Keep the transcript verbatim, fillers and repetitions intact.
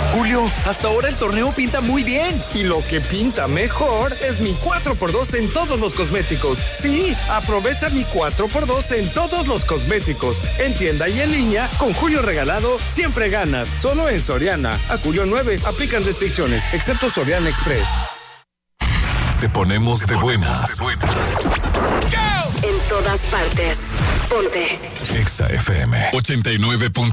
Julio, hasta ahora el torneo pinta muy bien. Y lo que pinta mejor es mi cuatro por dos en todos los cosméticos. Sí, aprovecha mi cuatro por dos en todos los cosméticos. En tienda y en línea, con Julio regalado, siempre ganas. Solo en Soriana. A Julio nueve, aplican restricciones, excepto Soriana Express. Te ponemos de buenas. En todas partes. Ponte. Exa F M ochenta y nueve punto